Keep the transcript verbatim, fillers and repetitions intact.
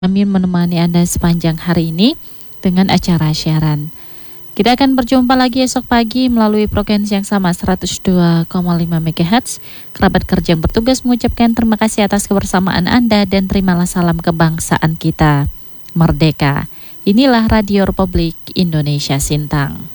Kami menemani Anda sepanjang hari ini dengan acara siaran. Kita akan berjumpa lagi esok pagi melalui frekuensi yang sama seratus dua koma lima megahertz. Kerabat kerja yang bertugas mengucapkan terima kasih atas kebersamaan Anda dan terimalah salam kebangsaan kita. Merdeka. Inilah Radio Republik Indonesia Sintang.